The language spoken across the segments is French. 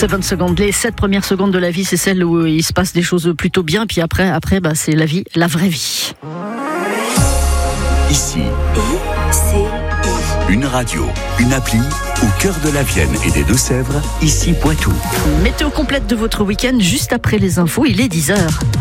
7 secondes. Les 7 premières secondes de la vie, c'est celle où il se passe des choses plutôt bien. Puis après, c'est la vie, la vraie vie. Ici, une radio, une appli au cœur de la Vienne et des Deux-Sèvres, ici Poitou. Météo complète de votre week-end juste après les infos, il est 10h.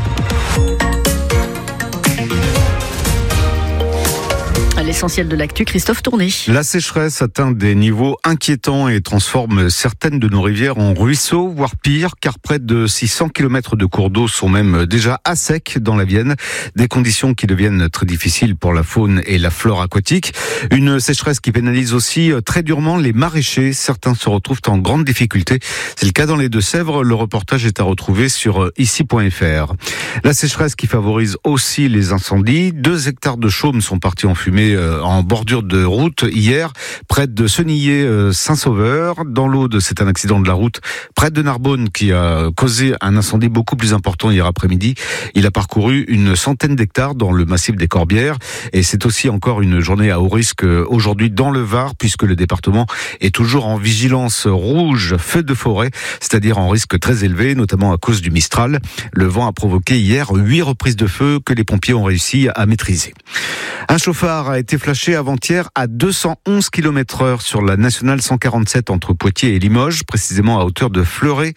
L'essentiel de l'actu, Christophe Tourné. La sécheresse atteint des niveaux inquiétants et transforme certaines de nos rivières en ruisseaux, voire pire, car près de 600 km de cours d'eau sont même déjà à sec dans la Vienne. Des conditions qui deviennent très difficiles pour la faune et la flore aquatique. Une sécheresse qui pénalise aussi très durement les maraîchers. Certains se retrouvent en grande difficulté. C'est le cas dans les Deux-Sèvres. Le reportage est à retrouver sur ici.fr. La sécheresse qui favorise aussi les incendies. 2 hectares de chaume sont partis en fumée en bordure de route hier, près de Senillé-Saint-Sauveur. Dans l'Aude, c'est un accident de la route près de Narbonne qui a causé un incendie beaucoup plus important hier après-midi. Il a parcouru une centaine d'hectares dans le massif des Corbières. Et c'est aussi encore une journée à haut risque aujourd'hui dans le Var, puisque le département est toujours en vigilance rouge feu de forêt, c'est-à-dire en risque très élevé, notamment à cause du Mistral. Le vent a provoqué hier 8 reprises de feu que les pompiers ont réussi à maîtriser. Un chauffard a été flashé avant-hier à 211 km/h sur la nationale 147 entre Poitiers et Limoges, précisément à hauteur de Fleuret.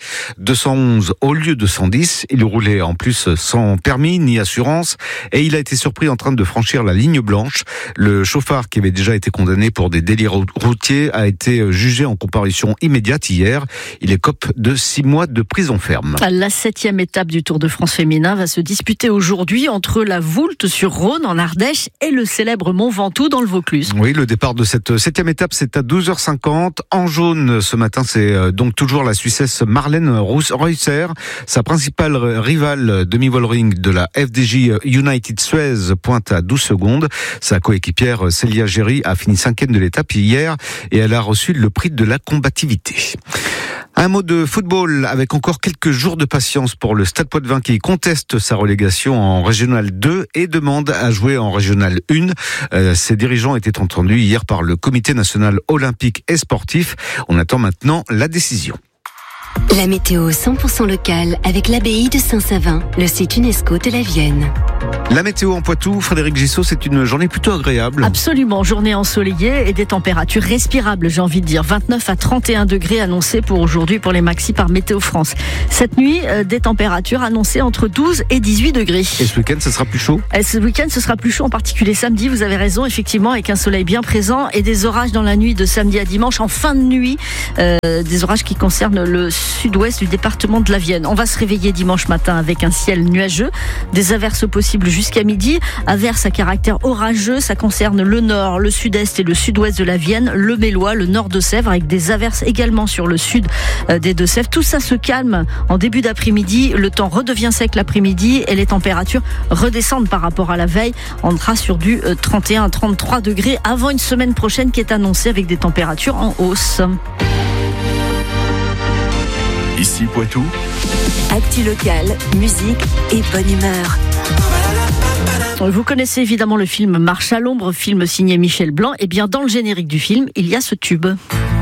211 au lieu de 110. Il roulait en plus sans permis ni assurance et il a été surpris en train de franchir la ligne blanche. Le chauffard, qui avait déjà été condamné pour des délits routiers, a été jugé en comparution immédiate hier. Il écope de 6 mois de prison ferme. La 7e étape du Tour de France féminin va se disputer aujourd'hui entre la Voulte-sur-Rhône en Ardèche et le célèbre Mont Ventoux dans le Vaucluse. Oui, le départ de cette 7e étape, c'est à 12h50. En jaune, ce matin, c'est donc toujours la Suissesse Marlène Reusser. Sa principale rivale demi-Vollering de la FDJ United Suez pointe à 12 secondes. Sa coéquipière Célia Géry a fini 5e de l'étape hier et elle a reçu le prix de la combativité. Un mot de football avec encore quelques jours de patience pour le Stade Poitvin qui conteste sa relégation en Régional 2 et demande à jouer en Régional 1. Ses dirigeants étaient entendus hier par le Comité national olympique et sportif. On attend maintenant la décision. La météo 100% locale avec l'abbaye de Saint-Savin, le site UNESCO de la Vienne. La météo en Poitou, Frédéric Gissot, c'est une journée plutôt agréable. Absolument, journée ensoleillée et des températures respirables, j'ai envie de dire. 29 à 31 degrés annoncés pour aujourd'hui pour les maxis par Météo France. Cette nuit, des températures annoncées entre 12 et 18 degrés. Et ce week-end, ce sera plus chaud ? Ce week-end, ce sera plus chaud, en particulier samedi, vous avez raison, effectivement, avec un soleil bien présent et des orages dans la nuit de samedi à dimanche, en fin de nuit, des orages qui concernent le sud-ouest du département de la Vienne. On va se réveiller dimanche matin avec un ciel nuageux, des averses possibles jusqu'à midi, averses à caractère orageux, ça concerne le nord, le sud-est et le sud-ouest de la Vienne, le Mélois, le nord de Sèvres, avec des averses également sur le sud des Deux-Sèvres. Tout ça se calme en début d'après-midi, le temps redevient sec l'après-midi et les températures redescendent par rapport à la veille. On sera sur du 31 à 33 degrés avant une semaine prochaine qui est annoncée avec des températures en hausse. Ici Poitou. Actu locale, musique et bonne humeur. Vous connaissez évidemment le film Marche à l'ombre, film signé Michel Blanc. Et bien dans le générique du film, il y a ce tube.